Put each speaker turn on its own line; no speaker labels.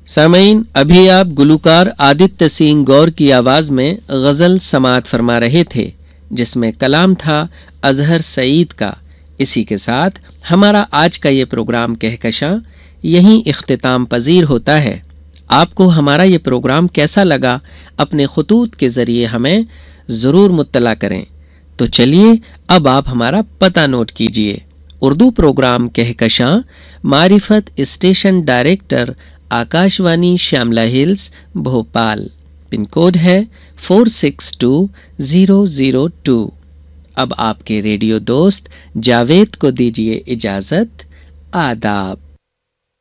सामईन, अभी आप गुलूकार आदित्य सिंह गौर की आवाज़ में गज़ल समात फरमा रहे थे, जिसमें कलाम था अजहर सईद का। इसी के साथ हमारा आज का ये प्रोग्राम कहकशां यहीं इख्तिताम पजीर होता है। आपको हमारा ये प्रोग्राम कैसा लगा, अपने खतूत के ज़रिए हमें ज़रूर मुत्तला करें। तो चलिए अब आप हमारा पता नोट कीजिए। Urdu programme Kahkashan, मारिफत station director, Akashvani Shyamala hills, Bhopal. Pin code है 462002। अब आपके रेडियो दोस्त जावेद को दीजिए इजाज़त। आदाब।